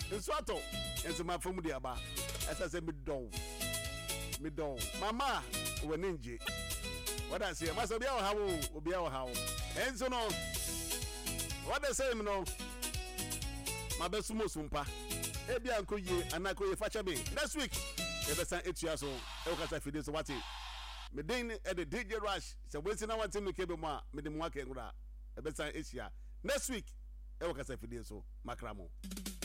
nso ato enso ma fam dia ba esa se me don mama we ninje what I say must be our how obi our how enso no what they say no ma besumo sumpa ebi anko ye anako ye facha be next week e be san etua so e ukasa fide so what me den e the DJ Rush se we na what me kebe mo a me de mo aka ngura e be san esia next week e ukasa fide so makramo